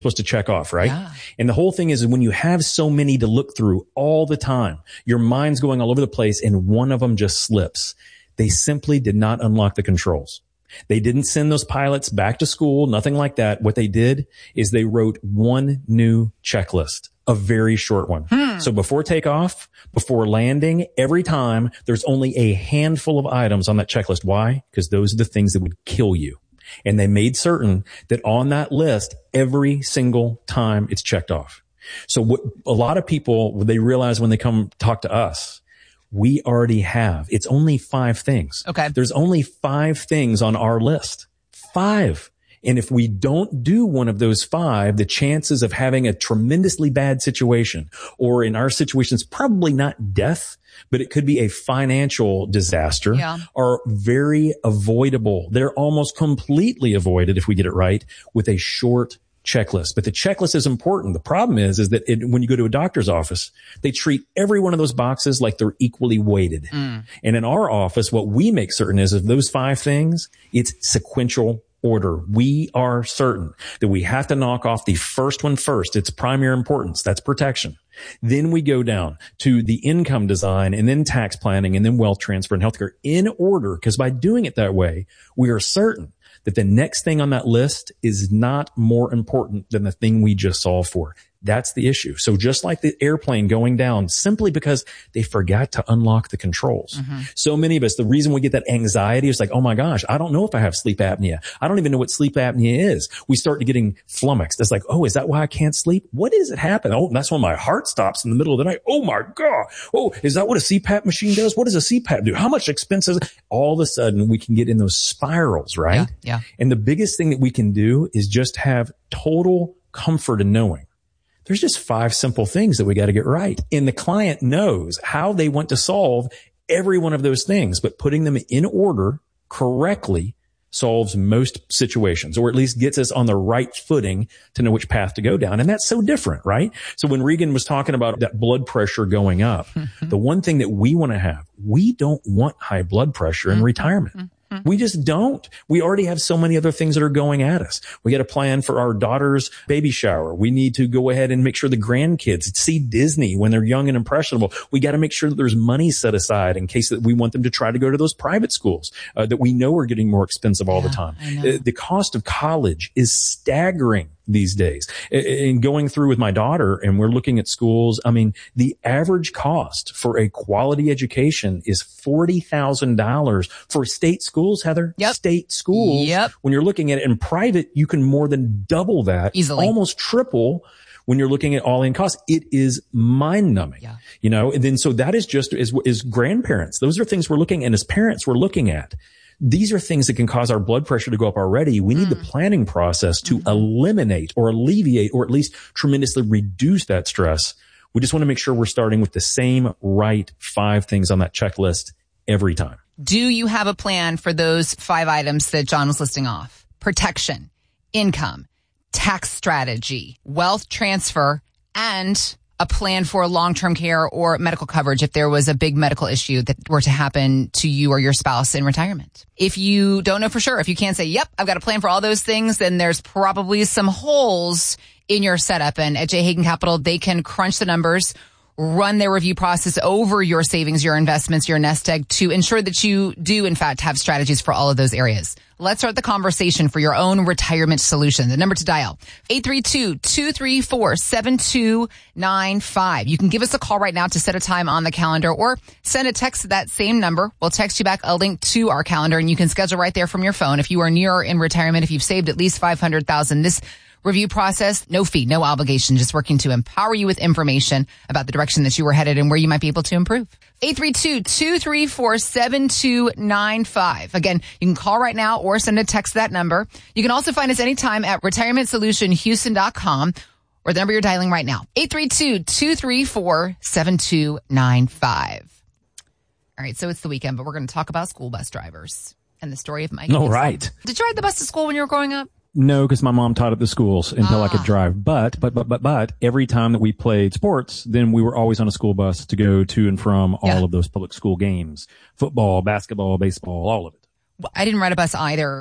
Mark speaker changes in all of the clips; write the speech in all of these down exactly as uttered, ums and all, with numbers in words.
Speaker 1: supposed to check off, right?
Speaker 2: Yeah.
Speaker 1: And the whole thing is when you have so many to look through all the time, your mind's going all over the place and one of them just slips. They simply did not unlock the controls. They didn't send those pilots back to school, nothing like that. What they did is they wrote one new checklist, a very short one. Hmm. So before takeoff, before landing, every time there's only a handful of items on that checklist. Why? Because those are the things that would kill you. And they made certain that on that list, every single time it's checked off. So what a lot of people, they realize when they come talk to us, we already have. It's only five things.
Speaker 2: Okay.
Speaker 1: There's only five things on our list. Five. And if we don't do one of those five, the chances of having a tremendously bad situation, or in our situation, it's probably not death, but it could be a financial disaster,
Speaker 2: yeah.
Speaker 1: are very avoidable. They're almost completely avoided if we get it right with a short checklist. But the checklist is important. The problem is, is that it, when you go to a doctor's office, they treat every one of those boxes like they're equally weighted. Mm. And in our office, what we make certain is of those five things, it's sequential order. We are certain that we have to knock off the first one first. It's primary importance. That's protection. Then we go down to the income design and then tax planning and then wealth transfer and healthcare in order. Because by doing it that way, we are certain that the next thing on that list is not more important than the thing we just solved for. That's the issue. So just like the airplane going down simply because they forgot to unlock the controls. Mm-hmm. So many of us, the reason we get that anxiety is like, oh my gosh, I don't know if I have sleep apnea. I don't even know what sleep apnea is. We start to getting flummoxed. It's like, oh, is that why I can't sleep? What does it happen? Oh, that's when my heart stops in the middle of the night. Oh my God. Oh, is that what a C PAP machine does? What does a C PAP do? How much expense is it? All of a sudden we can get in those spirals, right?
Speaker 2: Yeah, yeah.
Speaker 1: And the biggest thing that we can do is just have total comfort in knowing there's just five simple things that we got to get right. And the client knows how they want to solve every one of those things, but putting them in order correctly solves most situations, or at least gets us on the right footing to know which path to go down. And that's so different, right? So when Regan was talking about that blood pressure going up, the one thing that we want to have, we don't want high blood pressure in retirement. We just don't. We already have so many other things that are going at us. We got to plan for our daughter's baby shower. We need to go ahead and make sure the grandkids see Disney when they're young and impressionable. We got to make sure that there's money set aside in case that we want them to try to go to those private schools uh, that we know are getting more expensive all
Speaker 2: yeah,
Speaker 1: the time. Uh, the cost of college is staggering these days. And going through with my daughter, and we're looking at schools, I mean, the average cost for a quality education is forty thousand dollars for state schools, Heather.
Speaker 2: Yep.
Speaker 1: State schools.
Speaker 2: Yep.
Speaker 1: When you're looking at it in private, you can more than double that.
Speaker 2: Easily.
Speaker 1: Almost triple when you're looking at all in costs. It is mind numbing.
Speaker 2: Yeah.
Speaker 1: You know, and then so that is just as, as grandparents. Those are things we're looking at, and as parents we're looking at. These are things that can cause our blood pressure to go up already. We need mm. the planning process to mm-hmm. eliminate or alleviate or at least tremendously reduce that stress. We just want to make sure we're starting with the same right five things on that checklist every time.
Speaker 2: Do you have a plan for those five items that John was listing off? Protection, income, tax strategy, wealth transfer, and a plan for long-term care or medical coverage if there was a big medical issue that were to happen to you or your spouse in retirement. If you don't know for sure, if you can't say, yep, I've got a plan for all those things, then there's probably some holes in your setup. And at J. Hagan Capital, they can crunch the numbers, run their review process over your savings, your investments, your nest egg to ensure that you do, in fact, have strategies for all of those areas. Let's start the conversation for your own retirement solution. The number to dial, eight three two, two three four, seven two nine five. You can give us a call right now to set a time on the calendar or send a text to that same number. We'll text you back a link to our calendar, and you can schedule right there from your phone. If you are near or in retirement, if you've saved at least five hundred thousand dollars, this review process, no fee, no obligation, just working to empower you with information about the direction that you were headed and where you might be able to improve. eight three two, two three four, seven two nine five. Again, you can call right now or send a text to that number. You can also find us anytime at retirement solution houston dot com or the number you're dialing right now, eight three two, two three four, seven two nine five. All right, so it's the weekend, but we're going to talk about school bus drivers and the story of Mike.
Speaker 1: All right.
Speaker 2: Did you ride the bus to school when you were growing up?
Speaker 1: No, because my mom taught at the schools until
Speaker 2: ah.
Speaker 1: I could drive. But, but, but, but, but every time that we played sports, then we were always on a school bus to go to and from all
Speaker 2: yeah.
Speaker 1: of those public school games, football, basketball, baseball, all of it.
Speaker 2: I didn't ride a bus either.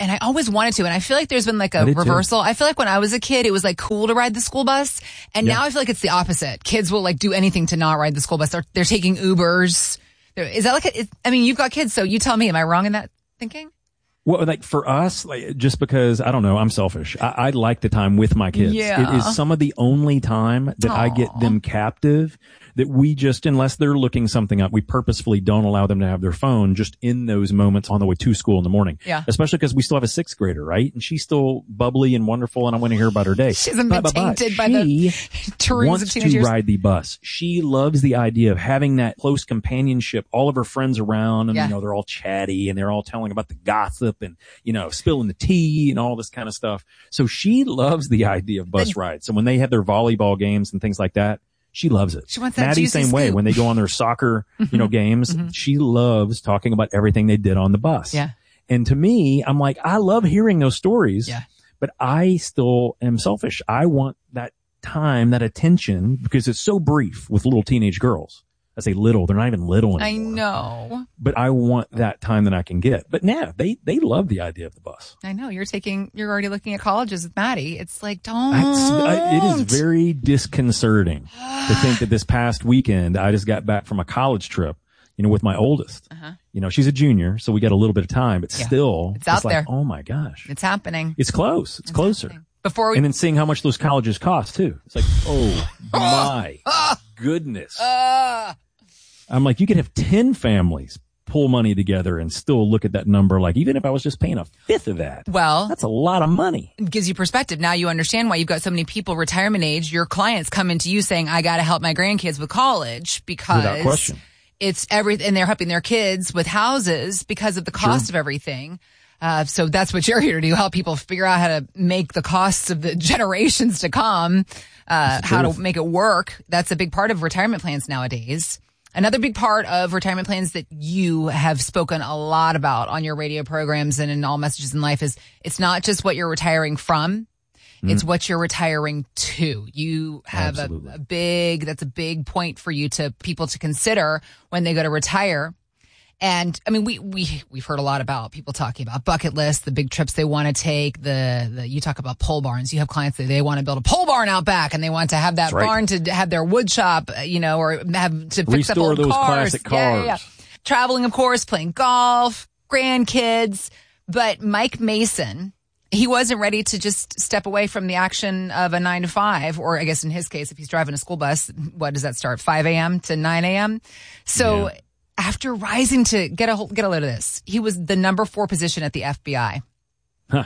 Speaker 2: And I always wanted to. And I feel like there's been like a
Speaker 1: I
Speaker 2: reversal. I feel like when I was a kid, it was like cool to ride the school bus. And
Speaker 1: Yeah.
Speaker 2: now I feel like it's the opposite. Kids will like do anything to not ride the school bus. They're, they're taking Ubers. They're, is that like a, it, I mean, you've got kids, so you tell me, am I wrong in that thinking?
Speaker 1: Well, like for us, like just because, I don't know, I'm selfish. I, I like the time with my kids.
Speaker 2: Yeah.
Speaker 1: It is some of the only time that I get them captive that we just, unless they're looking something up, we purposefully don't allow them to have their phone just in those moments on the way to school in the morning.
Speaker 2: Yeah.
Speaker 1: Especially because we still have a sixth grader, right? And she's still bubbly and wonderful and I want to hear about her day.
Speaker 2: She hasn't been
Speaker 1: But- but- but
Speaker 2: tainted by the
Speaker 1: she
Speaker 2: Turing's
Speaker 1: wants
Speaker 2: of
Speaker 1: to
Speaker 2: teenagers.
Speaker 1: ride the bus. She loves the idea of having that close companionship, all of her friends around and,
Speaker 2: Yeah.
Speaker 1: you know, they're all chatty and they're all telling about the gossip and, you know, spilling the tea and all this kind of stuff. So she loves the idea of bus
Speaker 2: But-
Speaker 1: rides. So when they have their volleyball games and things like that, she loves it.
Speaker 2: She wants that
Speaker 1: Maddie,
Speaker 2: juicy
Speaker 1: same way.
Speaker 2: scoop.
Speaker 1: When they go on their soccer, you know, games, she loves talking about everything they did on the bus.
Speaker 2: Yeah.
Speaker 1: And to me, I'm like, I love hearing those stories,
Speaker 2: Yeah.
Speaker 1: but I still am selfish. I want that time, that attention, because it's so brief with little teenage girls. I say little, they're not even little
Speaker 2: I
Speaker 1: anymore.
Speaker 2: know.
Speaker 1: But I want that time that I can get. But now they, they love the idea of the bus.
Speaker 2: I know. You're taking, you're already looking at colleges with Maddie. It's like, don't.
Speaker 1: That's, I, it is very disconcerting to think that this past weekend, I just got back from a college trip, you know, with my oldest.
Speaker 2: Uh-huh.
Speaker 1: You know, she's a junior, so we got a little bit of time, but
Speaker 2: Yeah.
Speaker 1: still,
Speaker 2: It's out
Speaker 1: like,
Speaker 2: there.
Speaker 1: oh my gosh,
Speaker 2: It's happening.
Speaker 1: it's close. It's, closer.
Speaker 2: happening. Before we,
Speaker 1: And then seeing how much those colleges cost too. It's like, oh my goodness.
Speaker 2: uh,
Speaker 1: I'm like, you could have ten families pull money together and still look at that number. Like, even if I was just paying a fifth of that,
Speaker 2: well,
Speaker 1: that's a lot of money.
Speaker 2: it gives you perspective. Now you understand why you've got so many people retirement age. Your clients come into you saying, I got to help my grandkids with college because
Speaker 1: Without question.
Speaker 2: it's everything. And they're helping their kids with houses because of the cost of everything. Uh, so that's what you're here to do, help people figure out how to make the costs of the generations to come, uh, how to make it work. That's a big part of retirement plans nowadays. Another big part of retirement plans that you have spoken a lot about on your radio programs and in all messages in life is it's not just what you're retiring from. It's what you're retiring to. You have a,
Speaker 1: Absolutely.
Speaker 2: a big, that's a big point for you to people to consider when they go to retire. And I mean, we, we, we've heard a lot about people talking about bucket lists, the big trips they want to take, the, the, you talk about pole barns. You have clients that they want to build a pole barn out back and they want to have that
Speaker 1: That's right.
Speaker 2: barn to have their wood shop, you know, or have to fix up
Speaker 1: Restore
Speaker 2: old
Speaker 1: those
Speaker 2: cars.
Speaker 1: classic
Speaker 2: Yeah, yeah, yeah.
Speaker 1: cars.
Speaker 2: Traveling, of course, playing golf, grandkids. But Mike Mason, he wasn't ready to just step away from the action of a nine to five, or I guess in his case, if he's driving a school bus, what does that start? five a.m. to nine a.m. So
Speaker 1: Yeah.
Speaker 2: after rising to get a get a load of this, he was the number four position at the F B I.
Speaker 1: Huh.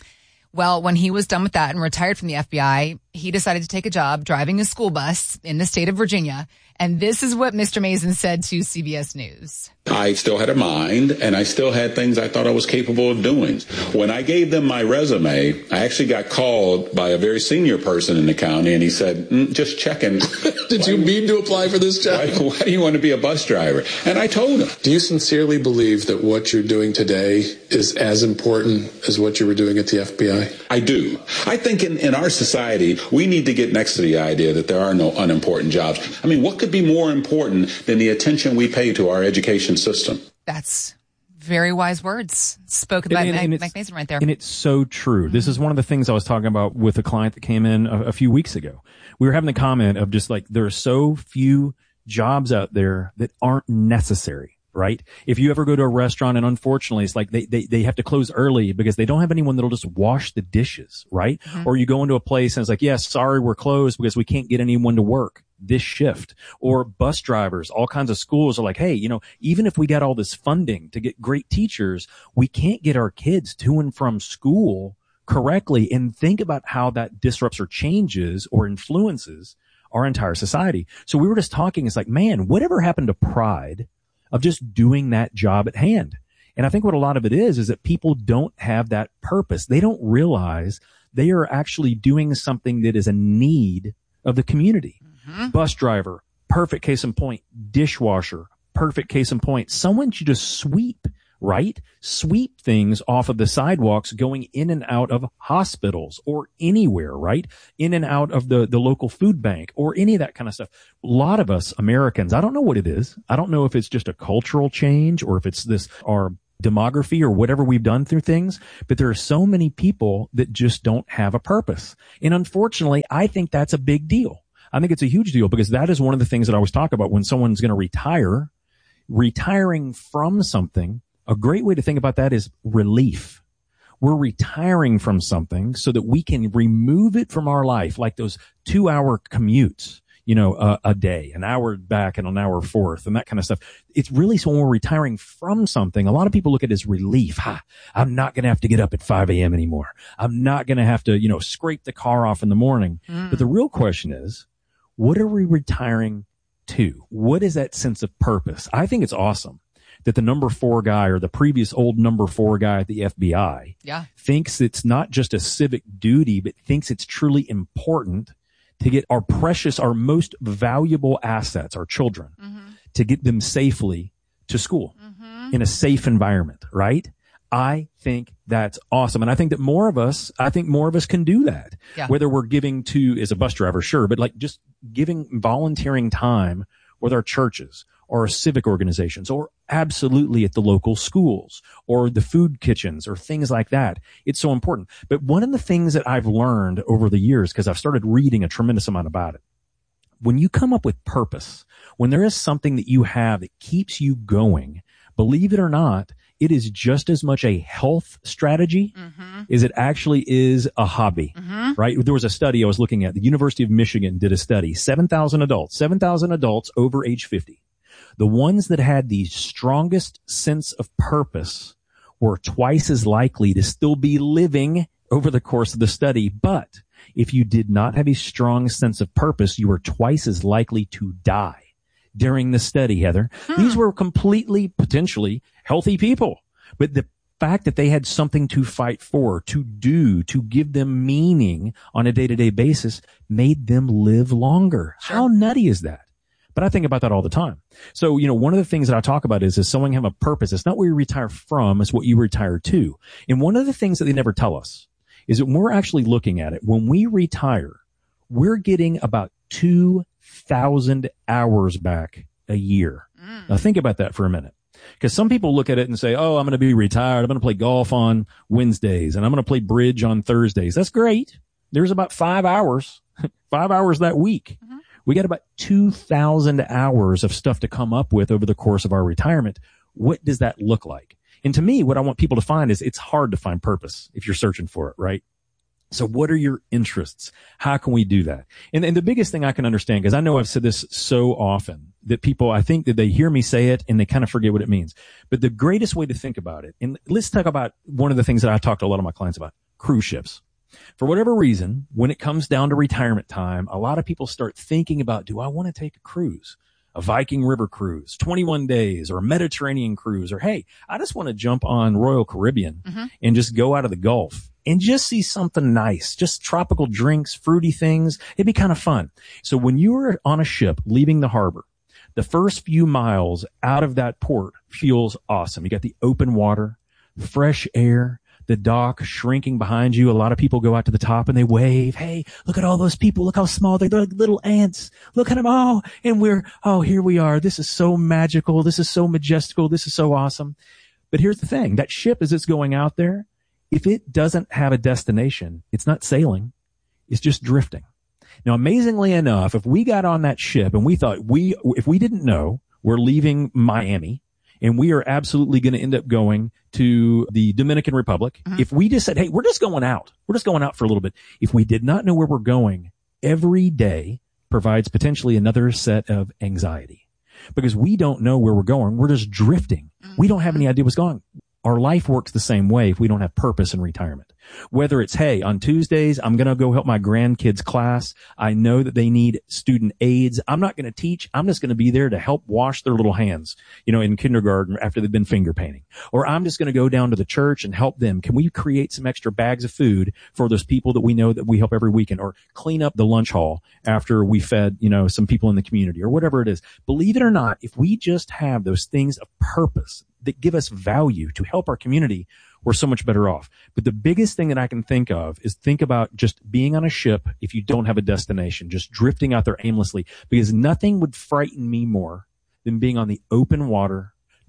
Speaker 2: Well, when he was done with that and retired from the F B I, he decided to take a job driving a school bus in the state of Virginia. And this is what Mister Mason said to C B S News.
Speaker 3: I still had a mind, and I still had things I thought I was capable of doing. When I gave them my resume, I actually got called by a very senior person in the county, and he said, mm, just checking.
Speaker 4: Did you mean to apply for this job?
Speaker 3: Why, why do you want to be a bus driver? And I told him.
Speaker 4: Do you sincerely believe that what you're doing today is as important as what you were doing at the F B I?
Speaker 3: I do. I think in, in our society, we need to get next to the idea that there are no unimportant jobs. I mean, what could be more important than the attention we pay to our education system?
Speaker 2: That's very wise words spoken by
Speaker 1: And- and- and
Speaker 2: Mike,
Speaker 1: it's-
Speaker 2: Mike Mason right there.
Speaker 1: And it's so true. This is one of the things I was talking about with a client that came in a, a few weeks ago. We were having the comment of just like, there are so few jobs out there that aren't necessary, right? If you ever go to a restaurant and unfortunately it's like they, they, they have to close early because they don't have anyone that'll just wash the dishes, right?
Speaker 2: Mm-hmm.
Speaker 1: Or you go into a place and it's like, yes, sorry, we're closed because we can't get anyone to work this shift. Or bus drivers, all kinds of schools are like, hey, you know, even if we got all this funding to get great teachers, we can't get our kids to and from school correctly. And think about how that disrupts or changes or influences our entire society. So we were just talking, it's like, man, whatever happened to pride of just doing that job at hand? And I think what a lot of it is, is that people don't have that purpose. They don't realize they are actually doing something that is a need of the community. Mm-hmm. Bus driver, perfect case in point. Dishwasher, perfect case in point. Someone should just sweep, right? Sweep things off of the sidewalks going in and out of hospitals or anywhere, right? In and out of the, the local food bank or any of that kind of stuff. A lot of us Americans, I don't know what it is. I don't know if it's just a cultural change or if it's this, our demography or whatever we've done through things, but there are so many people that just don't have a purpose. And unfortunately, I think that's a big deal. I think it's a huge deal because that is one of the things that I always talk about when someone's going to retire. Retiring from something, a great way to think about that is relief. We're retiring from something so that we can remove it from our life, like those two hour commutes, you know, a, a day, an hour back and an hour forth and that kind of stuff. It's really so when we're retiring from something, a lot of people look at it as relief. Ha, I'm not going to have to get up at five a.m. anymore. I'm not going to have to, you know, scrape the car off in the morning. Mm. But the real question is, what are we retiring to? What is that sense of purpose? I think it's awesome that the number four guy or the previous old number four guy at the F B I
Speaker 2: yeah.
Speaker 1: thinks it's not just a civic duty, but thinks it's truly important to get our precious, our most valuable assets, our children, mm-hmm. to get them safely to school mm-hmm. in a safe environment, right? I think that's awesome. And I think that more of us, I think more of us can do that.
Speaker 2: Yeah.
Speaker 1: Whether we're giving to, as a bus driver, sure, but like just giving volunteering time with our churches or our civic organizations or absolutely at the local schools or the food kitchens or things like that. It's so important. But one of the things that I've learned over the years, because I've started reading a tremendous amount about it, when you come up with purpose, when there is something that you have that keeps you going, believe it or not, it is just as much a health strategy mm-hmm. as it actually is a hobby, mm-hmm. right? There was a study I was looking at. The University of Michigan did a study, seven thousand adults, seven thousand adults over age fifty. The ones that had the strongest sense of purpose were twice as likely to still be living over the course of the study. But if you did not have a strong sense of purpose, you were twice as likely to die. During the study, Heather, hmm. these were completely, potentially healthy people. But the fact that they had something to fight for, to do, to give them meaning on a day-to-day basis made them live longer. Sure. How nutty is that? But I think about that all the time. So, you know, one of the things that I talk about is, is someone have a purpose. It's not what you retire from, it's what you retire to. And one of the things that they never tell us is that when we're actually looking at it, when we retire, we're getting about two thousand hours back a year. Mm. Now think about that for a minute. Because some people look at it and say, oh, I'm going to be retired. I'm going to play golf on Wednesdays and I'm going to play bridge on Thursdays. That's great. There's about five hours, five hours that week. Mm-hmm. We got about two thousand hours of stuff to come up with over the course of our retirement. What does that look like? And to me, what I want people to find is it's hard to find purpose if you're searching for it, right? So what are your interests? How can we do that? And, and the biggest thing I can understand, because I know I've said this so often that people, I think that they hear me say it and they kind of forget what it means. But the greatest way to think about it, and let's talk about one of the things that I talk to a lot of my clients about, cruise ships. For whatever reason, when it comes down to retirement time, a lot of people start thinking about, do I want to take a cruise? A Viking River cruise, twenty-one days, or a Mediterranean cruise, or hey, I just want to jump on Royal Caribbean mm-hmm. and just go out of the Gulf and just see something nice, just tropical drinks, fruity things. It'd be kind of fun. So when you are on a ship leaving the harbor, the first few miles out of that port feels awesome. You got the open water, fresh air, the dock shrinking behind you. A lot of people go out to the top and they wave. Hey, look at all those people. Look how small they're. They're like little ants. Look at them all. And we're, oh, here we are. This is so magical. This is so majestical. This is so awesome. But here's the thing. That ship, as it's going out there, if it doesn't have a destination, it's not sailing. It's just drifting. Now, amazingly enough, if we got on that ship and we thought we, if we didn't know we're leaving Miami, and we are absolutely going to end up going to the Dominican Republic. Mm-hmm. If we just said, hey, we're just going out. We're just going out for a little bit. If we did not know where we're going, every day provides potentially another set of anxiety because we don't know where we're going. We're just drifting. Mm-hmm. We don't have any idea what's going on. Our life works the same way if we don't have purpose in retirement. Whether it's, hey, on Tuesdays, I'm going to go help my grandkids' class. I know that they need student aids. I'm not going to teach. I'm just going to be there to help wash their little hands, you know, in kindergarten after they've been finger painting. Or I'm just going to go down to the church and help them. Can we create some extra bags of food for those people that we know that we help every weekend? Or clean up the lunch hall after we fed, you know, some people in the community or whatever it is. Believe it or not, if we just have those things of purpose that give us value to help our community, we're so much better off. But the biggest thing that I can think of is think about just being on a ship if you don't have a destination, just drifting out there aimlessly, because nothing would frighten me more than being on the open water,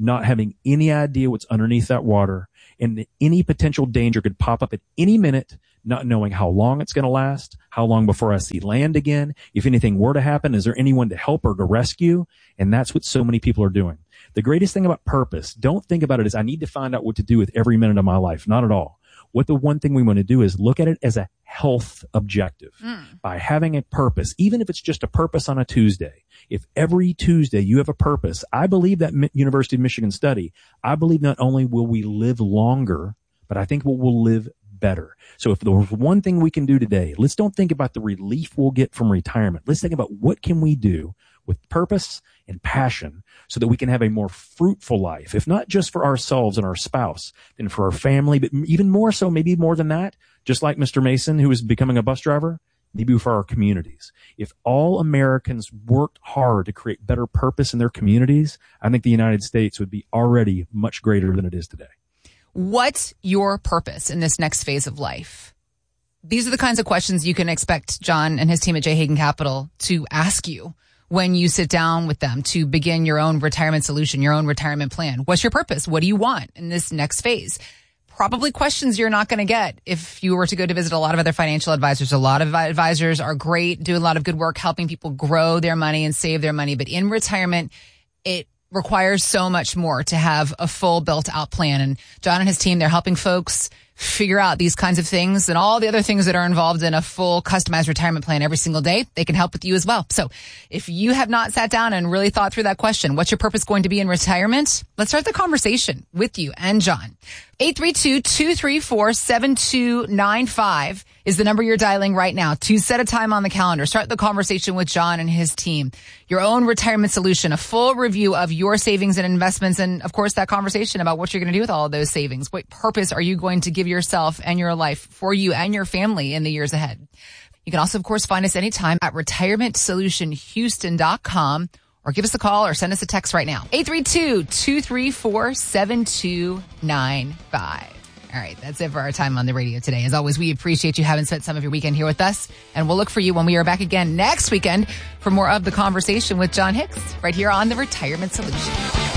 Speaker 1: not having any idea what's underneath that water, and any potential danger could pop up at any minute, not knowing how long it's going to last, how long before I see land again. If anything were to happen, is there anyone to help or to rescue? And that's what so many people are doing. The greatest thing about purpose, don't think about it as I need to find out what to do with every minute of my life. Not at all. What the one thing we want to do is look at it as a health objective. Mm. By having a purpose, even if it's just a purpose on a Tuesday. If every Tuesday you have a purpose, I believe that Mi- University of Michigan study, I believe not only will we live longer, but I think we'll, we'll live better. So if there's one thing we can do today, let's don't think about the relief we'll get from retirement. Let's think about what can we do with purpose and passion so that we can have a more fruitful life, if not just for ourselves and our spouse, then for our family, but even more so, maybe more than that, just like Mister Mason, who is becoming a bus driver, maybe for our communities. If all Americans worked hard to create better purpose in their communities, I think the United States would be already much greater than it is today.
Speaker 2: What's your purpose in this next phase of life? These are the kinds of questions you can expect John and his team at J. Hagan Capital to ask you when you sit down with them to begin your own retirement solution, your own retirement plan. What's your purpose? What do you want in this next phase? Probably questions you're not going to get if you were to go to visit a lot of other financial advisors. A lot of advisors are great, do a lot of good work helping people grow their money and save their money. But in retirement, it requires so much more to have a full built out plan. And John and his team, they're helping folks figure out these kinds of things and all the other things that are involved in a full customized retirement plan every single day. They can help with you as well. So if you have not sat down and really thought through that question, what's your purpose going to be in retirement? Let's start the conversation with you and John. eight three two, two three four, seven two nine five is the number you're dialing right now to set a time on the calendar. Start the conversation with John and his team. Your own retirement solution, a full review of your savings and investments, and of course that conversation about what you're going to do with all of those savings. What purpose are you going to give yourself and your life for you and your family in the years ahead? You can also, of course, find us anytime at retirement solution houston dot com or give us a call or send us a text right now. eight three two, two three four, seven two nine five. All right, that's it for our time on the radio today. As always, we appreciate you having spent some of your weekend here with us, and we'll look for you when we are back again next weekend for more of the conversation with John Hicks right here on The Retirement Solution.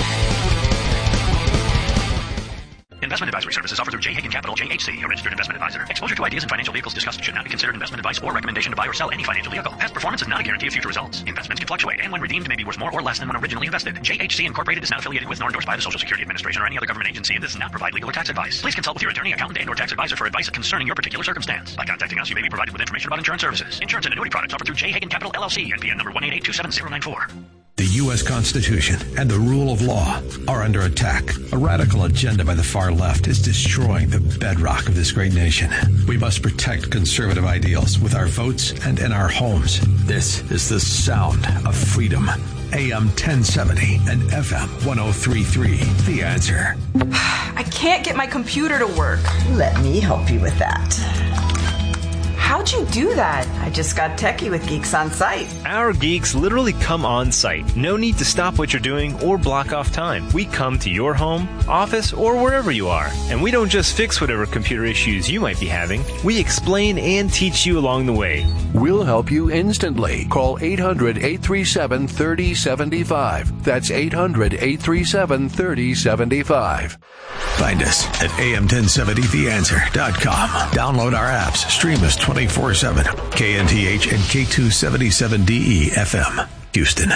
Speaker 5: Investment advisory services offered through J. Hagan Capital, J H C, a registered investment advisor. Exposure to ideas and financial vehicles discussed should not be considered investment advice or recommendation to buy or sell any financial vehicle. Past performance is not a guarantee of future results. Investments can fluctuate, and when redeemed may be worth more or less than when originally invested. J H C Incorporated is not affiliated with nor endorsed by the Social Security Administration or any other government agency and does not provide legal or tax advice. Please consult with your attorney, accountant, and or tax advisor for advice concerning your particular circumstance. By contacting us, you may be provided with information about insurance services. Insurance and annuity products offered through J. Hagan Capital, L L C, N P N number one eight eight two seven zero nine four.
Speaker 6: The U S Constitution and the rule of law are under attack. A radical agenda by the far left is destroying the bedrock of this great nation. We must protect conservative ideals with our votes and in our homes. This is the sound of freedom. A M ten seventy and F M one oh three point three. The Answer.
Speaker 7: I can't get my computer to work.
Speaker 8: Let me help you with that.
Speaker 7: How'd you do that?
Speaker 8: I just got techie with Geeks on Site.
Speaker 9: Our geeks literally come on site. No need to stop what you're doing or block off time. We come to your home, office, or wherever you are. And we don't just fix whatever computer issues you might be having. We explain and teach you along the way.
Speaker 10: We'll help you instantly. Call eight hundred, eight three seven, three oh seven five. That's eight hundred, eight three seven, three oh seven five.
Speaker 6: Find us at A M ten seventy the answer dot com. Download our apps. Stream us twenty-four seven. K N T H and K two seventy-seven D E F M. Houston.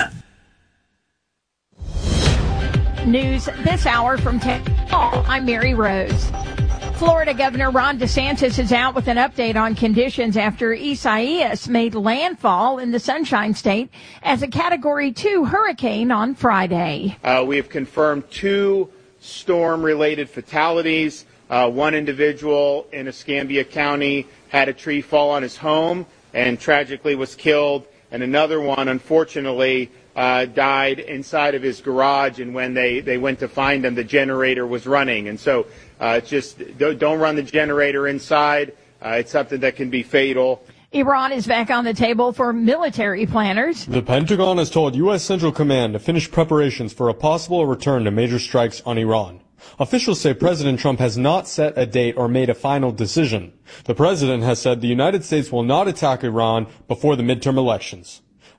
Speaker 11: News this hour from ten. I'm Mary Rose. Florida Governor Ron DeSantis is out with an update on conditions after Isaias made landfall in the Sunshine State as a Category two hurricane on Friday.
Speaker 12: Uh, we have confirmed two storm-related fatalities. Uh, one individual in Escambia County had a tree fall on his home and tragically was killed, and another one, unfortunately, uh, died inside of his garage, and when they, they went to find him, the generator was running. And so uh, just don't, don't run the generator inside. Uh, it's something that can be fatal.
Speaker 11: Iran is back on the table for military planners.
Speaker 13: The Pentagon has told U S Central Command to finish preparations for a possible return to major strikes on Iran. Officials say President Trump has not set a date or made a final decision. The president has said the United States will not attack Iran before the midterm elections.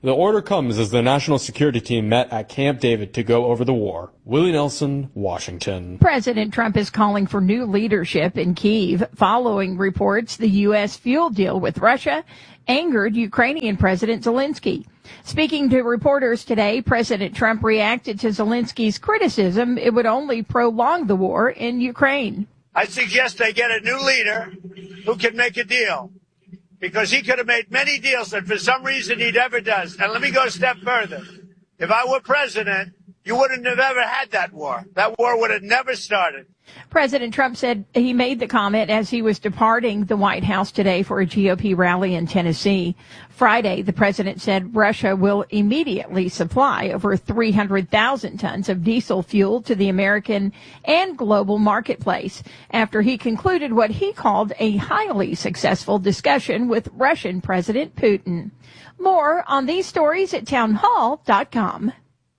Speaker 13: The order comes as the national security team met at Camp David to go over the war. Willie Nelson, Washington.
Speaker 11: President Trump is calling for new leadership in Kyiv following reports the U S fuel deal with Russia angered Ukrainian President Zelensky. Speaking to reporters today, President Trump reacted to Zelensky's criticism it would only prolong the war in Ukraine.
Speaker 14: I suggest they get a new leader who can make a deal, because he could have made many deals that for some reason he never does. And let me go a step further. If I were president, you wouldn't have ever had that war. That war would have never started.
Speaker 11: President Trump said he made the comment as he was departing the White House today for a G O P rally in Tennessee. Friday, the president said Russia will immediately supply over three hundred thousand tons of diesel fuel to the American and global marketplace after he concluded what he called a highly successful discussion with Russian President Putin. More on these stories at townhall dot com.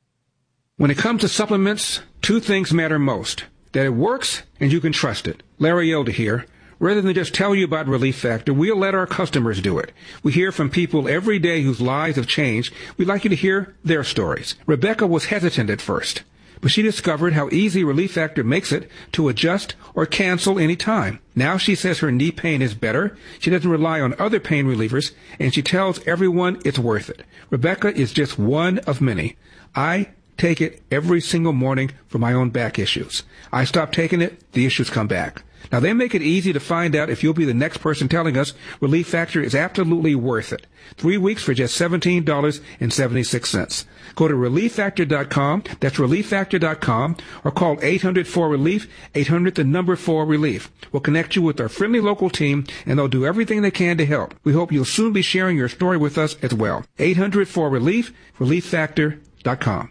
Speaker 15: When it comes to supplements, two things matter most. That it works and you can trust it. Larry Elder here. Rather than just tell you about Relief Factor, we'll let our customers do it. We hear from people every day whose lives have changed. We'd like you to hear their stories. Rebecca was hesitant at first, but she discovered how easy Relief Factor makes it to adjust or cancel any time. Now she says her knee pain is better. She doesn't rely on other pain relievers, and she tells everyone it's worth it. Rebecca is just one of many. I take it every single morning for my own back issues. I stop taking it, the issues come back. Now, they make it easy to find out if you'll be the next person telling us Relief Factor is absolutely worth it. Three weeks for just seventeen dollars and seventy-six cents. Go to relief factor dot com, that's relief factor dot com, or call eight hundred four relief, eight hundred the number four relief. We'll connect you with our friendly local team, and they'll do everything they can to help. We hope you'll soon be sharing your story with us as well. eight hundred four relief, relief factor dot com.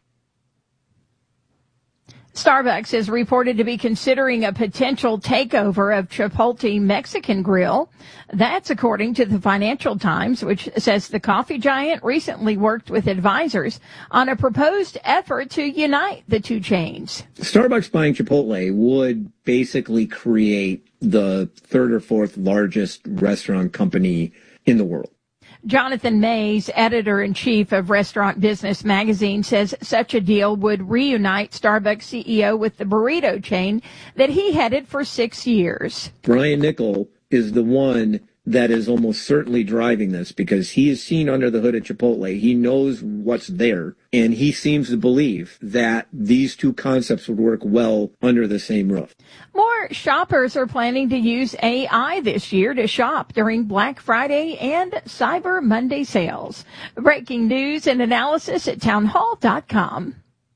Speaker 11: Starbucks is reported to be considering a potential takeover of Chipotle Mexican Grill. That's according to the Financial Times, which says the coffee giant recently worked with advisors on a proposed effort to unite the two chains.
Speaker 16: Starbucks buying Chipotle would basically create the third or fourth largest restaurant company in the world.
Speaker 11: Jonathan Mays, editor-in-chief of Restaurant Business Magazine, says such a deal would reunite Starbucks C E O with the burrito chain that he headed for six years.
Speaker 16: Brian Niccol is the one that is almost certainly driving this because he is seen under the hood at Chipotle. He knows what's there, and he seems to believe that these two concepts would work well under the same roof.
Speaker 11: More shoppers are planning to use A I this year to shop during Black Friday and Cyber Monday sales. Breaking news and analysis at townhall dot com.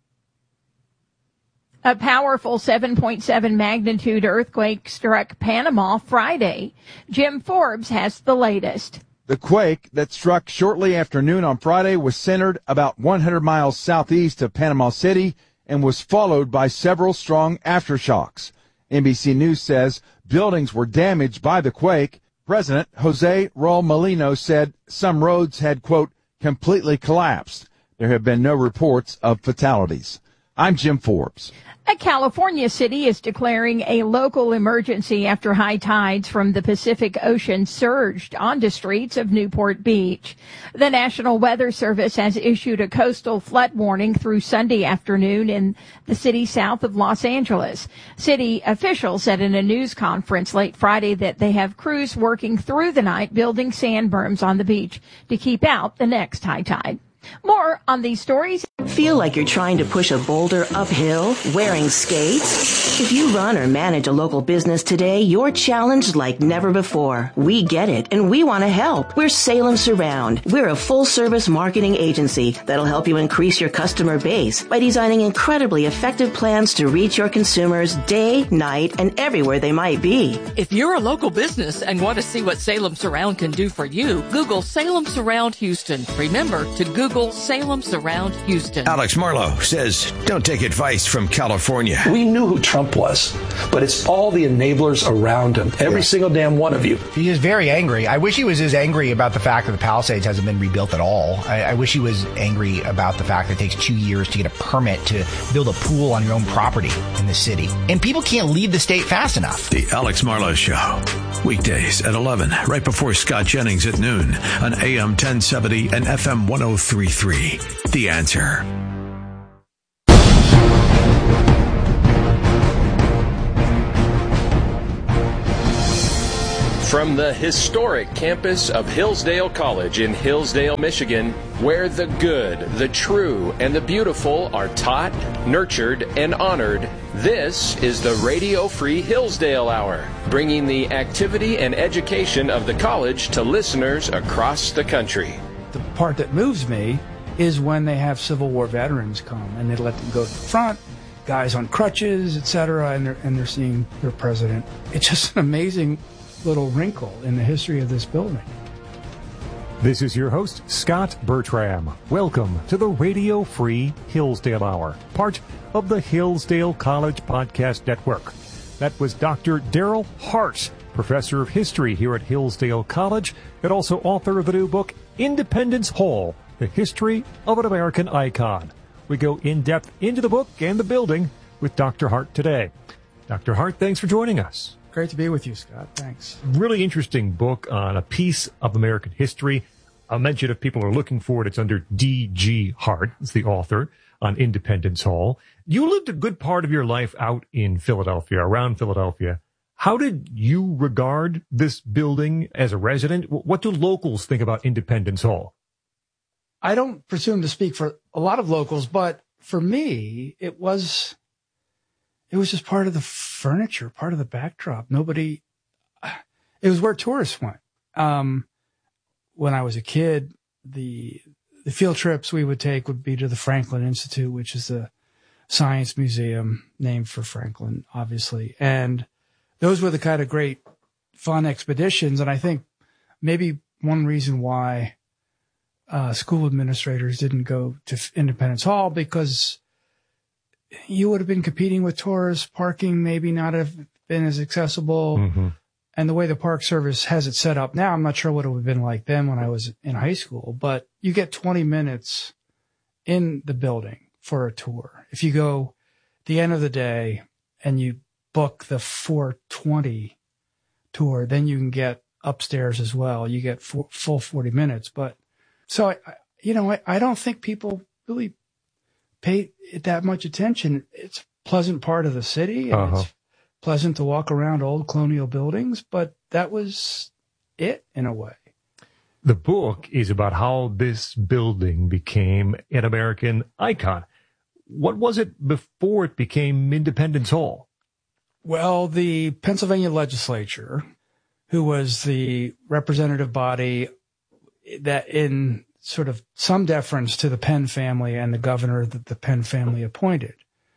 Speaker 11: A powerful seven point seven magnitude earthquake struck Panama Friday. Jim Forbes has the latest.
Speaker 17: The quake that struck shortly after noon on Friday was centered about one hundred miles southeast of Panama City and was followed by several strong aftershocks. N B C News says buildings were damaged by the quake. President Jose Raul Molino said some roads had, quote, completely collapsed. There have been no reports of fatalities. I'm Jim Forbes.
Speaker 11: A California city is declaring a local emergency after high tides from the Pacific Ocean surged onto streets of Newport Beach. The National Weather Service has issued a coastal flood warning through Sunday afternoon in the city south of Los Angeles. City officials said in a news conference late Friday that they have crews working through the night building sand berms on the beach to keep out the next high tide. More on these stories.
Speaker 18: Feel like you're trying to push a boulder uphill wearing skates? If you run or manage a local business today, you're challenged like never before. We get it, and we want to help. We're Salem Surround. We're a full-service marketing agency that'll help you increase your customer base by designing incredibly effective plans to reach your consumers day, night, and everywhere they might be.
Speaker 19: If you're a local business and want to see what Salem Surround can do for you, Google Salem Surround Houston. Remember to Google Salem Surround Houston.
Speaker 6: Alex Marlowe says, don't take advice from California.
Speaker 20: We knew who Trump was, but it's all the enablers around him. Every yeah. single damn one of you.
Speaker 21: He is very angry. I wish he was as angry about the fact that the Palisades hasn't been rebuilt at all. I, I wish he was angry about the fact that it takes two years to get a permit to build a pool on your own property in the city. And people can't leave the state fast enough.
Speaker 6: The Alex Marlowe Show. Weekdays at eleven, right before Scott Jennings at noon on A M ten seventy and F M ten thirty-three. The Answer.
Speaker 4: From the historic campus of Hillsdale College in Hillsdale, Michigan, where the good, the true, and the beautiful are taught, nurtured, and honored, this is the Radio Free Hillsdale Hour, bringing the activity and education of the college to listeners across the country.
Speaker 22: The part that moves me is when they have Civil War veterans come and they let them go to the front, guys on crutches, et cetera, and they're, and they're seeing their president. It's just an amazing little wrinkle in the history of this building.
Speaker 23: This is your host, Scott Bertram. Welcome to the Radio Free Hillsdale Hour, part of the Hillsdale College Podcast Network. That was Doctor Daryl Hart, professor of history here at Hillsdale College, and also author of the new book, Independence Hall, The History of an American Icon. We go in-depth into the book and the building with Doctor Hart today. Doctor Hart, thanks for joining us.
Speaker 22: Great to be with you, Scott. Thanks.
Speaker 23: Really interesting book on a piece of American history. I'll mention if people are looking for it, it's under D G Hart, is the author, on Independence Hall. You lived a good part of your life out in Philadelphia, around Philadelphia. How did you regard this building as a resident? What do locals think about Independence Hall?
Speaker 22: I don't presume to speak for a lot of locals, but for me, it was... It was just part of the furniture, part of the backdrop. Nobody, it was where tourists went. Um, when I was a kid, the, the field trips we would take would be to the Franklin Institute, which is a science museum named for Franklin, obviously. And those were the kind of great fun expeditions. And I think maybe one reason why, uh, school administrators didn't go to Independence Hall, because you would have been competing with tourists, parking maybe not have been as accessible. Mm-hmm. And the way the Park Service has it set up now, I'm not sure what it would have been like then when I was in high school, but you get twenty minutes in the building for a tour. If you go the end of the day and you book the four twenty tour, then you can get upstairs as well. You get full, full forty minutes. But so, I, you know, I, I don't think people really pay it that much attention. It's a pleasant part of the city, and uh-huh. It's pleasant to walk around old colonial buildings, but that was it in a way.
Speaker 23: The book is about how this building became an American icon. What was it before it became Independence Hall?
Speaker 22: Well, the Pennsylvania legislature, who was the representative body that in sort of some deference to the Penn family and the governor that the Penn family appointed.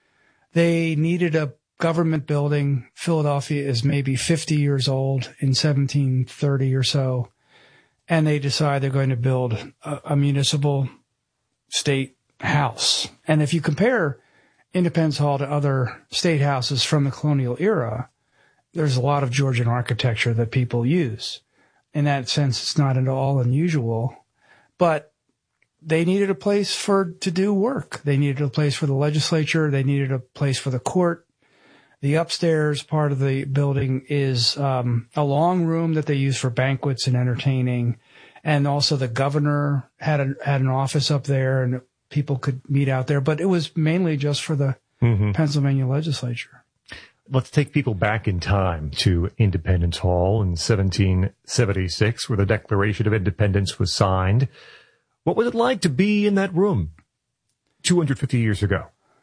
Speaker 22: They needed a government building. Philadelphia is maybe fifty years old in seventeen thirty or so. And they decide they're going to build a, a municipal state house. And if you compare Independence Hall to other state houses from the colonial era, there's a lot of Georgian architecture that people use. In that sense, it's not at all unusual. But they needed a place for to do work. They needed a place for the legislature. They needed a place for the court. The upstairs part of the building is um, a long room that they use for banquets and entertaining. And also the governor had a, had an office up there, and people could meet out there. But it was mainly just for the mm-hmm. Pennsylvania legislature.
Speaker 23: Let's take people back in time to Independence Hall in seventeen seventy-six, where the Declaration of Independence was signed. What was it like to be in that room two hundred fifty years ago?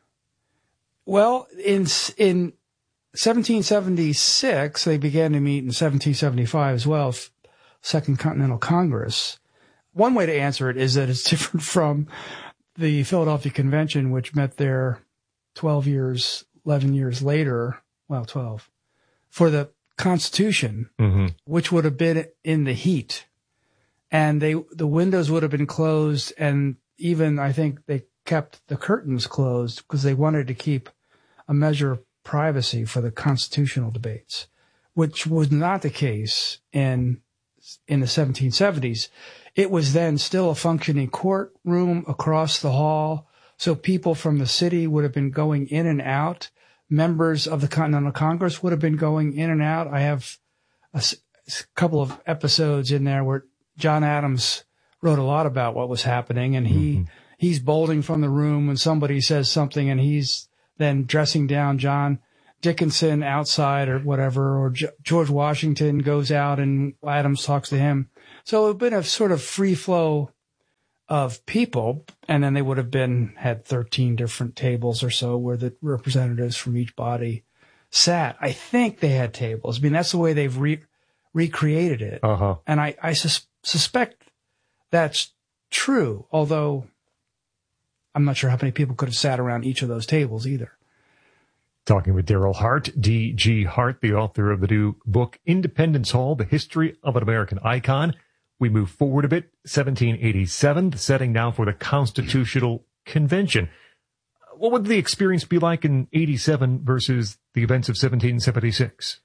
Speaker 22: Well, in in seventeen seventy-six, they began to meet in seventeen seventy-five as well, Second Continental Congress. One way to answer it is that it's different from the Philadelphia Convention, which met there twelve years, eleven years later. Well, twelve, for the Constitution, mm-hmm. which would have been in the heat. And they, the windows would have been closed. And even, I think they kept the curtains closed because they wanted to keep a measure of privacy for the constitutional debates, which was not the case in, in the seventeen seventies. It was then still a functioning courtroom across the hall. So people from the city would have been going in and out. Members of the Continental Congress would have been going in and out. I have a, a couple of episodes in there where John Adams wrote a lot about what was happening, and he, mm-hmm. he's bolting from the room when somebody says something, and he's then dressing down John Dickinson outside or whatever, or G- George Washington goes out and Adams talks to him. So it would have been a sort of free flow of people, and then they would have been, had thirteen different tables or so where the representatives from each body sat. I think they had tables. I mean, that's the way they've re- recreated it.
Speaker 23: Uh-huh.
Speaker 22: And I, I sus- suspect that's true, although I'm not sure how many people could have sat around each of those tables either.
Speaker 23: Talking with Daryl Hart, D G Hart, the author of the new book, Independence Hall, The History of an American Icon. We move forward a bit, seventeen eighty-seven, the setting now for the Constitutional Convention. What would the experience be like in eighty-seven versus the events of seventeen seventy-six?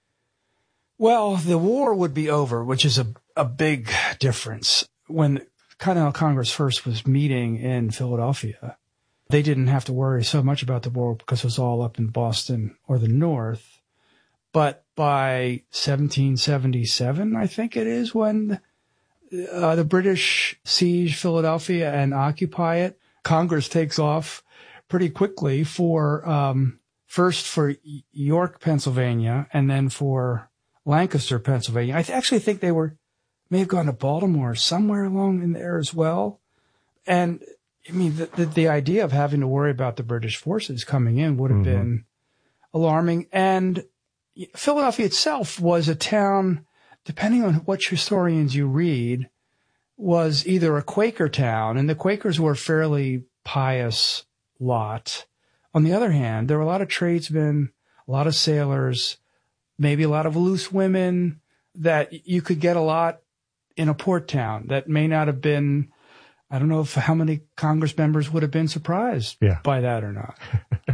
Speaker 22: Well, the war would be over, which is a, a big difference. When Continental Congress first was meeting in Philadelphia, they didn't have to worry so much about the war because it was all up in Boston or the North. But by seventeen seventy-seven, I think it is, when uh, the British siege Philadelphia and occupy it, Congress takes off pretty quickly for, um, first for York, Pennsylvania, and then for Lancaster, Pennsylvania. I th- actually think they were, may have gone to Baltimore, somewhere along in there as well. And I mean, the, the, the idea of having to worry about the British forces coming in would have mm-hmm. been alarming. And Philadelphia itself was a town, depending on what historians you read, was either a Quaker town, and the Quakers were a fairly pious lot. On the other hand, there were a lot of tradesmen, a lot of sailors, maybe a lot of loose women, that you could get a lot in a port town that may not have been, I don't know if how many Congress members would have been surprised yeah. by that or not.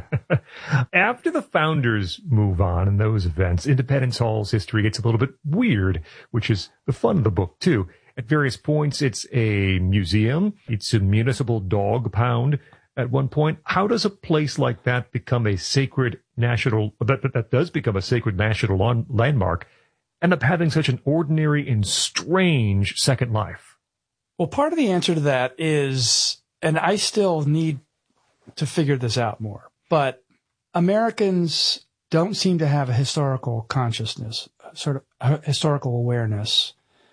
Speaker 23: After the founders move on in those events, Independence Hall's history gets a little bit weird, which is the fun of the book, too. At various points, it's a museum. It's a municipal dog pound. At one point, how does a place like that become a sacred national, that, that, that does become a sacred national on, landmark, end up having such an ordinary and strange second life?
Speaker 22: Well, part of the answer to that is, and I still need to figure this out more, but Americans don't seem to have a historical consciousness, sort of historical awareness,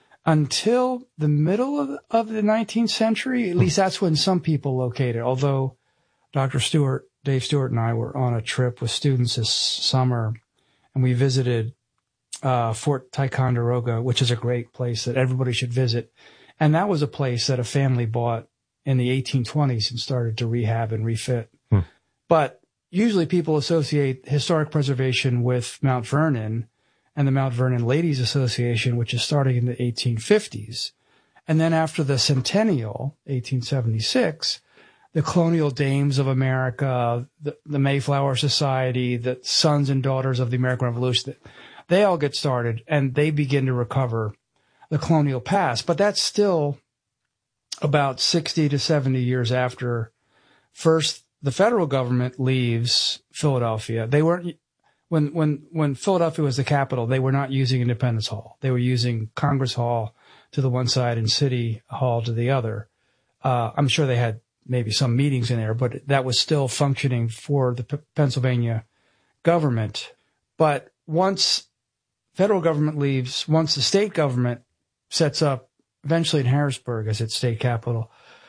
Speaker 22: until the middle of, of the nineteenth century. At least that's when some people located, although Doctor Stewart, Dave Stewart and I were on a trip with students this summer, and we visited uh, Fort Ticonderoga, which is a great place that everybody should visit. And that was a place that a family bought in the eighteen twenties and started to rehab and refit. Hmm. But usually people associate historic preservation with Mount Vernon and the Mount Vernon Ladies Association, which is starting in the eighteen fifties. And then after the centennial, eighteen seventy-six, the Colonial Dames of America, the, the Mayflower Society, the Sons and Daughters of the American Revolution, they all get started and they begin to recover the colonial past. But that's still about sixty to seventy years after first the federal government leaves Philadelphia. They weren't, when, when, when Philadelphia was the capital, they were not using Independence Hall. They were using Congress Hall to the one side and City Hall to the other. Uh, I'm sure they had maybe some meetings in there, but that was still functioning for the P- Pennsylvania government. But once federal government leaves, once the state government sets up eventually in Harrisburg as its state capital,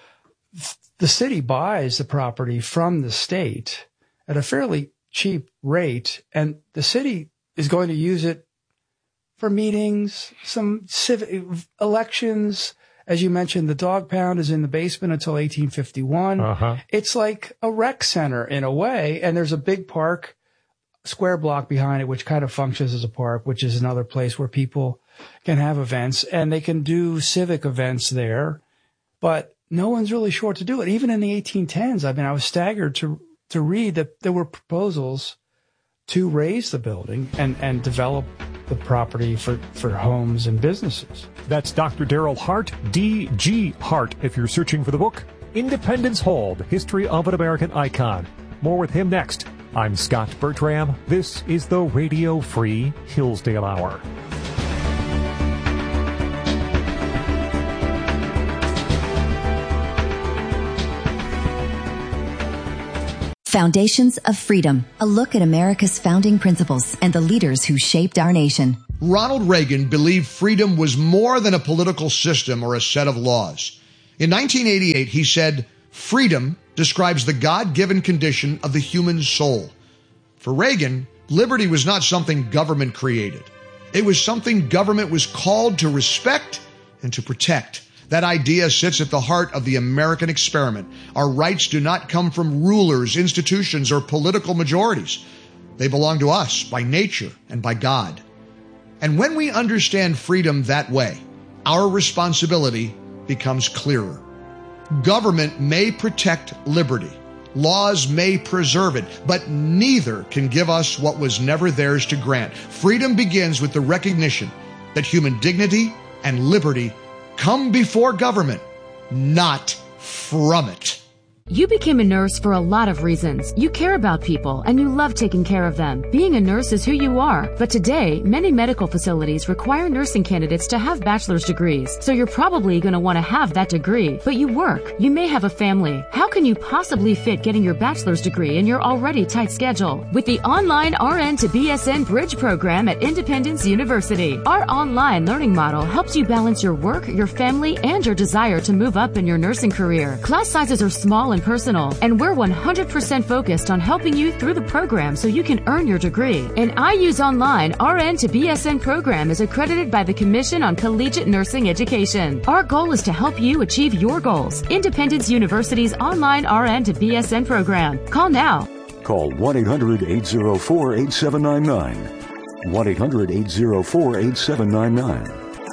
Speaker 22: the city buys the property from the state at a fairly cheap rate, and the city is going to use it for meetings, some civic elections. As you mentioned, the dog pound is in the basement until eighteen fifty-one. Uh-huh. It's like a rec center in a way, and there's a big park, square block behind it, which kind of functions as a park, which is another place where people can have events, and they can do civic events there, but no one's really sure what to do it. Even in the eighteen tens, I mean, I was staggered to to read that there were proposals to raise the building and, and develop the property for, for homes and businesses.
Speaker 23: That's Doctor Daryl Hart, D G Hart, if you're searching for the book, Independence Hall, The History of an American Icon. More with him next. I'm Scott Bertram. This is the Radio Free Hillsdale Hour.
Speaker 1: Foundations of Freedom, a look at America's founding principles and the leaders who shaped our nation.
Speaker 2: Ronald Reagan believed freedom was more than a political system or a set of laws. In nineteen eighty-eight, he said, "Freedom describes the God-given condition of the human soul." For Reagan, liberty was not something government created. It was something government was called to respect and to protect. That idea sits at the heart of the American experiment. Our rights do not come from rulers, institutions, or political majorities. They belong to us by nature and by God. And when we understand freedom that way, our responsibility becomes clearer. Government may protect liberty. Laws may preserve it, but neither can give us what was never theirs to grant. Freedom begins with the recognition that human dignity and liberty come before government, not from it.
Speaker 3: You became a nurse for a lot of reasons. You care about people and you love taking care of them. Being a nurse is who you are. But today, many medical facilities require nursing candidates to have bachelor's degrees. So you're probably going to want to have that degree. But you work. You may have a family. How can you possibly fit getting your bachelor's degree in your already tight schedule? With the online R N to B S N Bridge program at Independence University, our online learning model helps you balance your work, your family, and your desire to move up in your nursing career. Class sizes are small and personal, and we're one hundred percent focused on helping you through the program so you can earn your degree. An I U's Online R N to B S N program is accredited by the Commission on Collegiate Nursing Education. Our goal is to help you achieve your goals. Independence University's online R N to B S N program. Call now.
Speaker 24: Call one eight hundred eight oh four eight seven nine nine. one eight hundred eight oh four eight seven nine nine.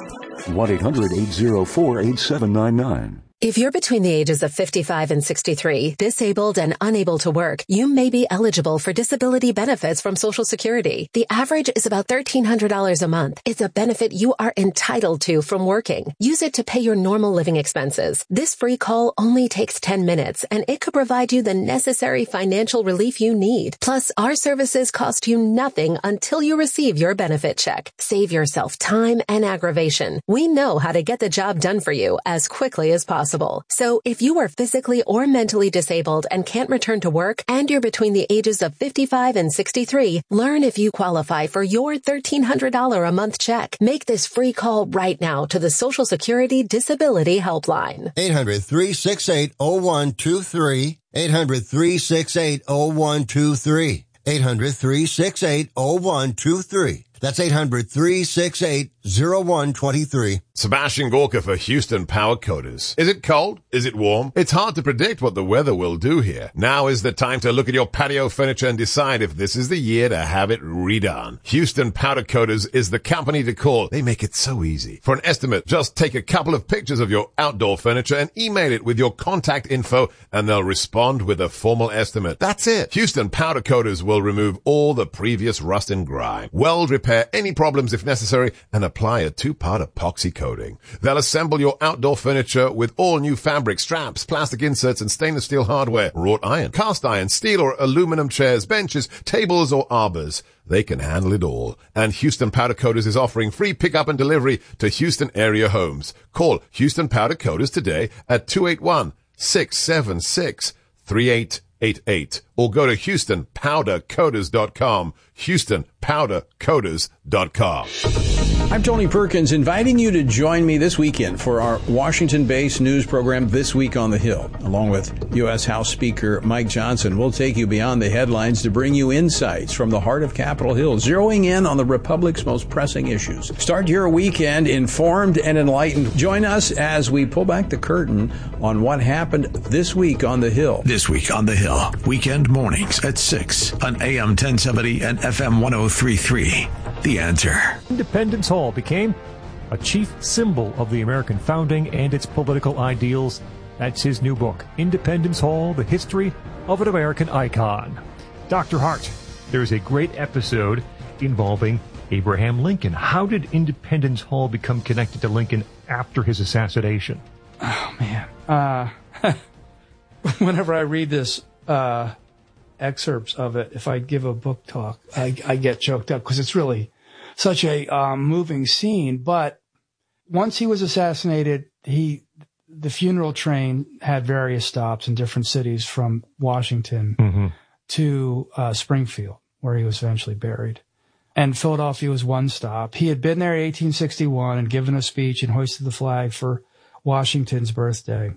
Speaker 24: one eight hundred eight oh four eight seven nine nine.
Speaker 25: If you're between the ages of fifty-five and sixty-three, disabled and unable to work, you may be eligible for disability benefits from Social Security. The average is about thirteen hundred dollars a month. It's a benefit you are entitled to from working. Use it to pay your normal living expenses. This free call only takes ten minutes, and it could provide you the necessary financial relief you need. Plus, our services cost you nothing until you receive your benefit check. Save yourself time and aggravation. We know how to get the job done for you as quickly as possible. So if you are physically or mentally disabled and can't return to work, and you're between the ages of fifty-five and sixty-three, learn if you qualify for your thirteen hundred dollars a month check. Make this free call right now to the Social Security Disability Helpline.
Speaker 26: eight hundred three six eight oh one two three. eight hundred three six eight oh one two three. eight hundred three six eight oh one two three. That's eight hundred three six eight oh one two three.
Speaker 27: Sebastian Gorka for Houston Power Coaters. Is it cold? Is it warm? It's hard to predict what the weather will do here. Now is the time to look at your patio furniture and decide if this is the year to have it redone. Houston Powder Coaters is the company to call. They make it so easy. For an estimate, just take a couple of pictures of your outdoor furniture and email it with your contact info, and they'll respond with a formal estimate. That's it. Houston Powder Coaters will remove all the previous rust and grime, weld repair any problems if necessary, and apply a two-part epoxy coating. They'll assemble your outdoor furniture with all new fabric, straps, plastic inserts, and stainless steel hardware, wrought iron, cast iron, steel or aluminum chairs, benches, tables, or arbors. They can handle it all. And Houston Powder Coaters is offering free pickup and delivery to Houston area homes. Call Houston Powder Coaters today at two eight one, six seven six, three eight eight eight or go to houston powder coaters dot com. houston powder coaters dot com.
Speaker 28: I'm Tony Perkins, inviting you to join me this weekend for our Washington-based news program, This Week on the Hill. Along with U S House Speaker Mike Johnson, we'll take you beyond the headlines to bring you insights from the heart of Capitol Hill, zeroing in on the Republic's most pressing issues. Start your weekend informed and enlightened. Join us as we pull back the curtain on what happened this week on the Hill.
Speaker 6: This Week on the Hill, weekend mornings at six on A M ten seventy and F M ten thirty-three. The Answer.
Speaker 23: Independence Hall became a chief symbol of the American founding and its political ideals. That's his new book, Independence Hall, The History of an American Icon. Doctor Hart, there's a great episode involving Abraham Lincoln. How did Independence Hall become connected to Lincoln after his assassination?
Speaker 22: Oh, man. Uh, whenever I read this uh, excerpts of it, if I give a book talk, I, I get choked up because it's really such a um, moving scene. But once he was assassinated, he the funeral train had various stops in different cities from Washington.
Speaker 23: Mm-hmm.
Speaker 22: to uh, Springfield, where he was eventually buried. And Philadelphia was one stop. He had been there in eighteen sixty-one and given a speech and hoisted the flag for Washington's birthday,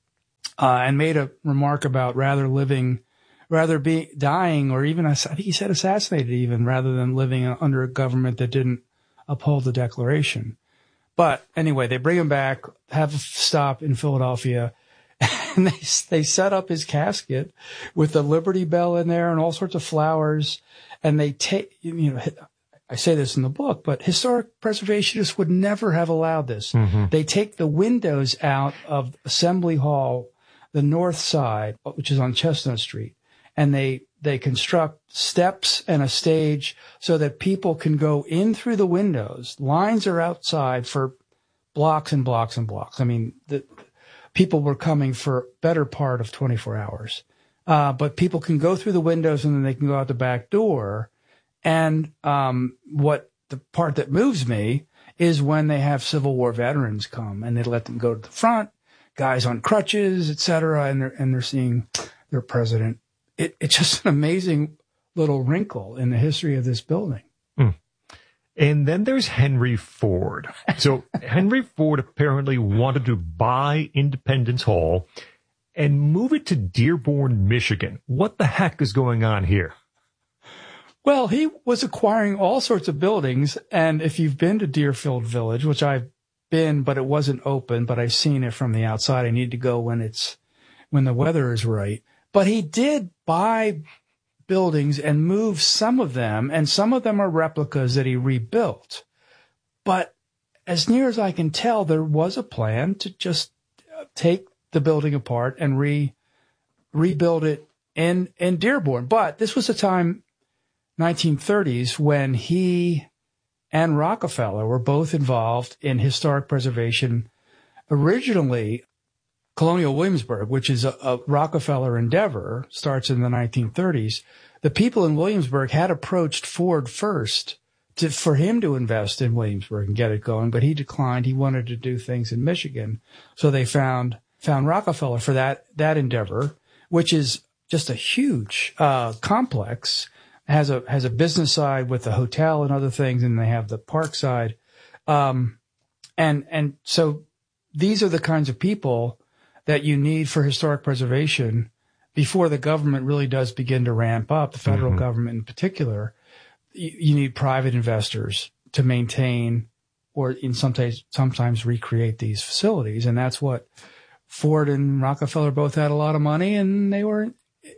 Speaker 22: uh, and made a remark about rather living, rather be dying, or even, I think he said assassinated even, rather than living under a government that didn't uphold the Declaration. But anyway, they bring him back, have a stop in Philadelphia, and they they set up his casket with the Liberty Bell in there and all sorts of flowers. And they take, you know, I say this in the book, but historic preservationists would never have allowed this. Mm-hmm. They take the windows out of Assembly Hall, the north side, which is on Chestnut Street, and they they construct steps and a stage so that people can go in through the windows. Lines are outside for blocks and blocks and blocks. I mean, the people were coming for better part of twenty-four hours. Uh, but people can go through the windows and then they can go out the back door. And um, what the part that moves me is when they have Civil War veterans come and they let them go to the front, guys on crutches, et cetera, and they're, and they're seeing their president. It, it's just an amazing little wrinkle in the history of this building.
Speaker 23: Mm. And then there's Henry Ford. So Henry Ford apparently wanted to buy Independence Hall and move it to Dearborn, Michigan. What the heck is going on here?
Speaker 22: Well, he was acquiring all sorts of buildings. And if you've been to Deerfield Village, which I've been, but it wasn't open, but I've seen it from the outside. I need to go when it's, when the weather is right. But he did buy buildings and move some of them, and some of them are replicas that he rebuilt. But as near as I can tell, there was a plan to just take the building apart and re rebuild it in, in Dearborn. But this was a time, nineteen thirties, when he and Rockefeller were both involved in historic preservation. Originally, Colonial Williamsburg, which is a, a Rockefeller endeavor, starts in the nineteen thirties. The people in Williamsburg had approached Ford first to, for him to invest in Williamsburg and get it going, but he declined. He wanted to do things in Michigan. So they found found Rockefeller for that, that endeavor, which is just a huge, uh, complex, has a, has a business side with the hotel and other things. And they have the park side. Um, and, and so these are the kinds of people that you need for historic preservation before the government really does begin to ramp up, the federal mm-hmm. government in particular. You, you need private investors to maintain or in sometimes, sometimes recreate these facilities. And that's what Ford and Rockefeller both had a lot of money, and they were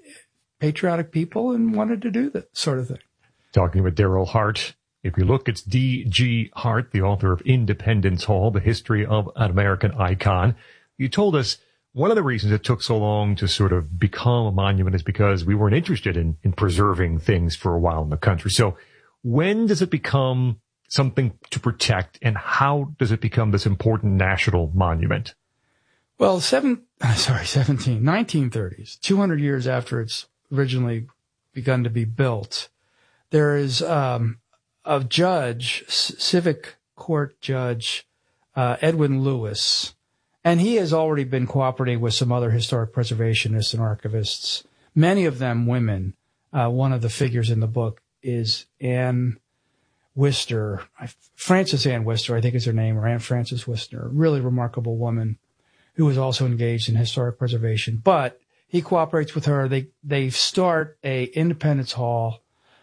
Speaker 22: patriotic people and wanted to do that sort of thing.
Speaker 23: Talking with Daryl Hart. If you look, it's D G Hart, the author of Independence Hall, The History of an American Icon. You told us one of the reasons it took so long to sort of become a monument is because we weren't interested in, in preserving things for a while in the country. So when does it become something to protect, and how does it become this important national monument?
Speaker 22: Well, seven, sorry, seventeen, nineteen thirties, two hundred years after it's originally begun to be built, there is um, a judge, c- civic court judge, uh, Edwin Lewis, and he has already been cooperating with some other historic preservationists and archivists, many of them women. Uh, one of the figures in the book is Anne Wister, Frances Ann Wister, I think is her name, or Anne Frances Wister, a really remarkable woman who was also engaged in historic preservation. But he cooperates with her. They they start a Independence Hall,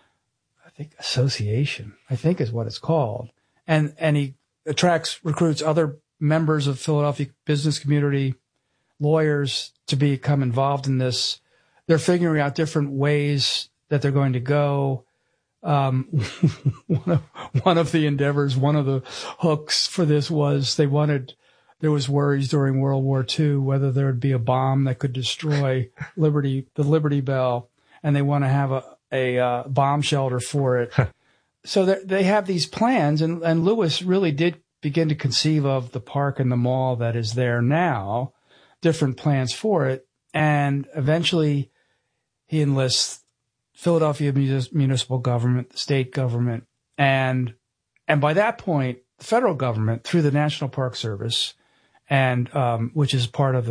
Speaker 22: I think, association, I think is what it's called. And and he attracts, recruits other members of Philadelphia business community, lawyers, to become involved in this. They're figuring out different ways that they're going to go. Um, one of, one of the endeavors, one of the hooks for this was they wanted, there was worries during World War Two whether there would be a bomb that could destroy Liberty, the Liberty Bell, and they want to have a, a uh, bomb shelter for it. So they have these plans, and, and Lewis really did begin to conceive of the park and the mall that is there now, different plans for it, and eventually he enlists Philadelphia municipal government, the state government, and and by that point, the federal government, through the National Park Service, and um, which is part of the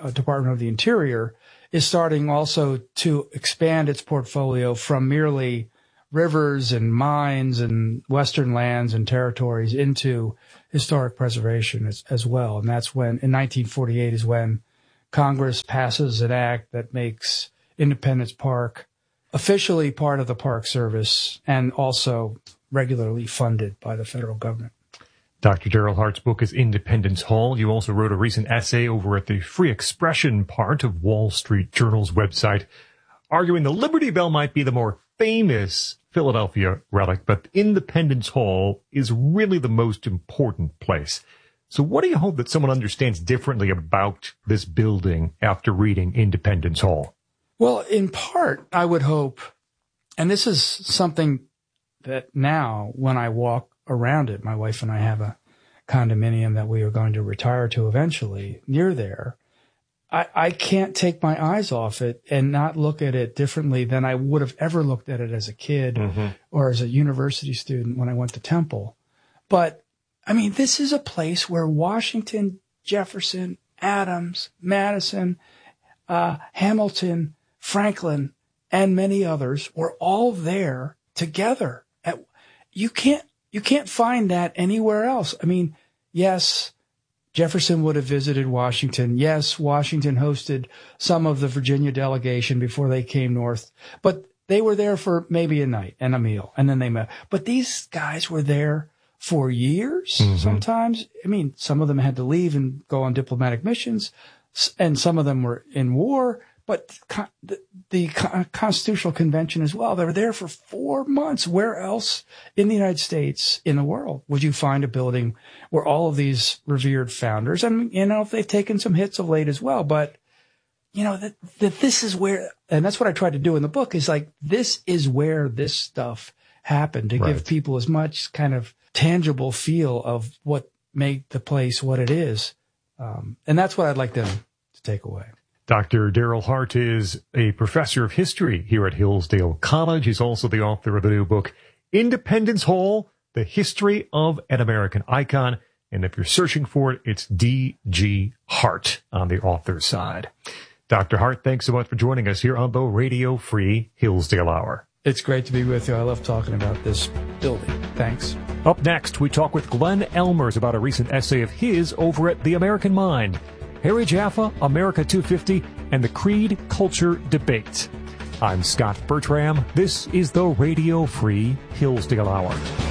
Speaker 22: uh, Department of the Interior is starting also to expand its portfolio from merely rivers and mines and western lands and territories into historic preservation as, as well. And that's when, in nineteen forty-eight, is when Congress passes an act that makes Independence Park officially part of the Park Service and also regularly funded by the federal government.
Speaker 23: Doctor Daryl Hart's book is Independence Hall. You also wrote a recent essay over at the free expression part of Wall Street Journal's website, arguing the Liberty Bell might be the more famous Philadelphia relic, but Independence Hall is really the most important place. So what do you hope that someone understands differently about this building after reading Independence Hall?
Speaker 22: Well, in part, I would hope, and this is something that now when I walk around it, my wife and I have a condominium that we are going to retire to eventually near there. I, I can't take my eyes off it and not look at it differently than I would have ever looked at it as a kid mm-hmm. or as a university student when I went to Temple. But I mean, this is a place where Washington, Jefferson, Adams, Madison, uh, Hamilton, Franklin, and many others were all there together. At, you can't, you can't find that anywhere else. I mean, yes, Jefferson would have visited Washington. Yes, Washington hosted some of the Virginia delegation before they came north, but they were there for maybe a night and a meal, and then they met. But these guys were there for years, mm-hmm. sometimes. I mean, some of them had to leave and go on diplomatic missions, and some of them were in war. But con- the, the con- Constitutional Convention as well, they were there for four months. Where else in the United States, in the world, would you find a building where all of these revered founders, and, you know, they've taken some hits of late as well, but, you know, that, that this is where, and that's what I tried to do in the book, is like, this is where this stuff happened, to right. give people as much kind of tangible feel of what made the place what it is. Um, and that's what I'd like them to take away.
Speaker 23: Doctor Daryl Hart is a professor of history here at Hillsdale College. He's also the author of the new book, Independence Hall, The History of an American Icon. And if you're searching for it, it's D G Hart on the author's side. Doctor Hart, thanks so much for joining us here on the Radio Free Hillsdale Hour.
Speaker 22: It's great to be with you. I love talking about this building. Thanks.
Speaker 23: Up next, we talk with Glenn Elmers about a recent essay of his over at The American Mind. Harry Jaffa, America two fifty, and the Creed Culture Debate. I'm Scott Bertram. This is the Radio Free Hillsdale Hour.